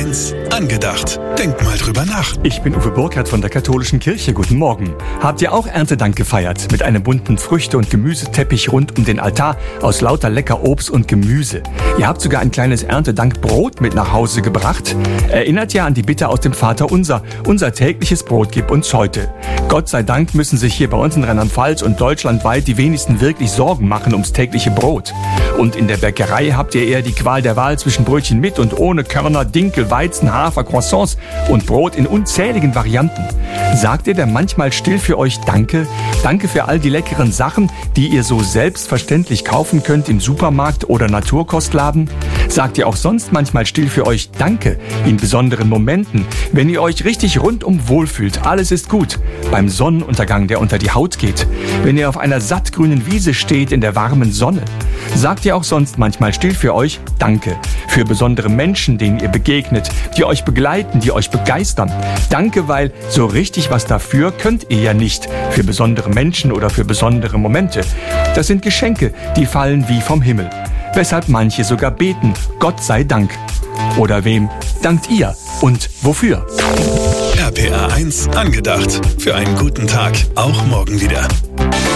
1 angedacht. Denk mal drüber nach. Ich bin Uwe Burkhardt von der Katholischen Kirche. Guten Morgen. Habt ihr auch Erntedank gefeiert? Mit einem bunten Früchte- und Gemüseteppich rund um den Altar aus lauter lecker Obst und Gemüse. Ihr habt sogar ein kleines Erntedankbrot mit nach Hause gebracht. Erinnert ja an die Bitte aus dem Vaterunser. Unser tägliches Brot gib uns heute. Gott sei Dank müssen sich hier bei uns in Rheinland-Pfalz und deutschlandweit die wenigsten wirklich Sorgen machen ums tägliche Brot. Und in der Bäckerei habt ihr eher die Qual der Wahl zwischen Brötchen mit und ohne Körner, Dinkel, Weizen, Hafer, Croissants und Brot in unzähligen Varianten. Sagt ihr denn manchmal still für euch Danke? Danke für all die leckeren Sachen, die ihr so selbstverständlich kaufen könnt im Supermarkt oder Naturkostladen? Sagt ihr auch sonst manchmal still für euch Danke in besonderen Momenten, wenn ihr euch richtig rundum wohlfühlt, alles ist gut, beim Sonnenuntergang, der unter die Haut geht, wenn ihr auf einer sattgrünen Wiese steht in der warmen Sonne? Sagt ihr auch sonst manchmal still für euch Danke für besondere Menschen, denen ihr begegnet, die euch begleiten, die euch begeistern? Danke, weil so richtig was dafür könnt ihr ja nicht für besondere Menschen oder für besondere Momente. Das sind Geschenke, die fallen wie vom Himmel. Weshalb manche sogar beten, Gott sei Dank. Oder wem dankt ihr und wofür? RPA 1 angedacht. Für einen guten Tag. Auch morgen wieder.